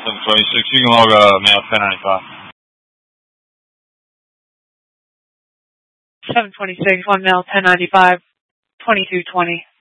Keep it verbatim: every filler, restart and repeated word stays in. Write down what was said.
seven twenty-six, you can log uh, mail ten ninety-five. seven twenty-six, one mail, ten ninety-five, twenty-two twenty.